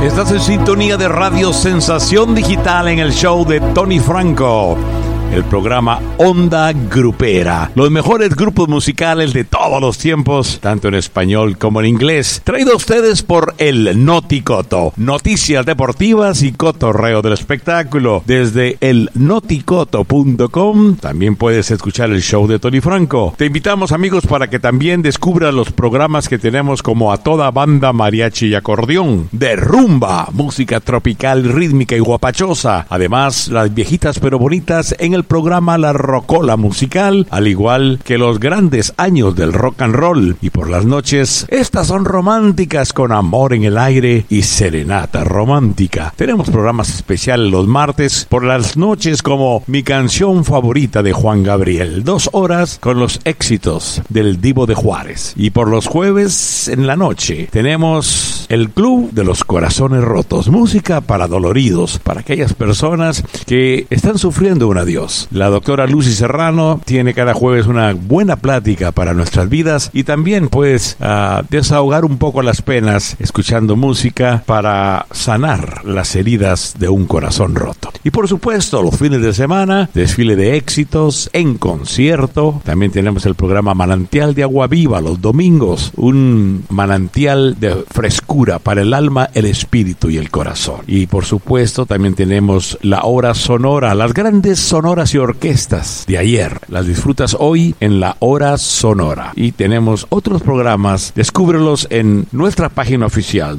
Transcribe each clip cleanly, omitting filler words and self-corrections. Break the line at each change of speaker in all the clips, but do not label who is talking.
Estás en sintonía de Radio Sensación Digital en el show de Tony Franco, el programa Onda Grupera. Los mejores grupos musicales de todos los tiempos, tanto en español como en inglés. Traído a ustedes por el Noticoto. Noticias deportivas y cotorreo del espectáculo. Desde el noticoto.com también puedes escuchar el show de Tony Franco. Te invitamos, amigos, para que también descubras los programas que tenemos como A Toda Banda, Mariachi y Acordeón. De rumba, música tropical, rítmica y guapachosa. Además, las viejitas pero bonitas en el programa La Rocola Musical, al igual que los grandes años del rock and roll. Y por las noches, estas son románticas con Amor en el Aire y Serenata Romántica. Tenemos programas especiales los martes por las noches como Mi Canción Favorita de Juan Gabriel, 2 horas con los éxitos del Divo de Juárez. Y por los jueves en la noche tenemos el Club de los Corazones Rotos, música para doloridos, para aquellas personas que están sufriendo un adiós. La doctora Lucy Serrano tiene cada jueves una buena plática para nuestras vidas y también puedes desahogar un poco las penas escuchando música para sanar las heridas de un corazón roto. Y por supuesto, los fines de semana, desfile de éxitos en concierto. También tenemos el programa Manantial de Agua Viva los domingos, un manantial de frescura para el alma, el espíritu y el corazón. Y por supuesto, también tenemos la hora sonora, las grandes sonoras y orquestas de ayer. Las disfrutas hoy en la hora sonora. Y tenemos otros programas, descúbrelos en nuestra página oficial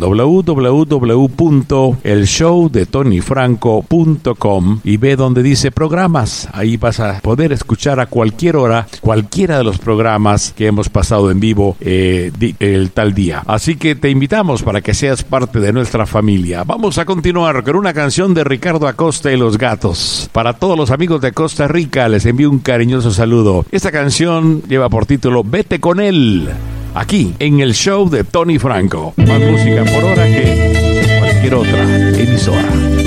www.elshowdetonyfranco.com y ve donde dice programas. Ahí vas a poder escuchar a cualquier hora cualquiera de los programas que hemos pasado en vivo el tal día. Así que te invitamos para que seas parte de nuestra familia. Vamos a continuar con una canción de Ricardo Acosta y los Gatos. Para todos los amigos de Costa Rica les envío un cariñoso saludo. Esta canción lleva por título Vete con él, aquí en el show de Tony Franco. Más música por hora que cualquier otra emisora.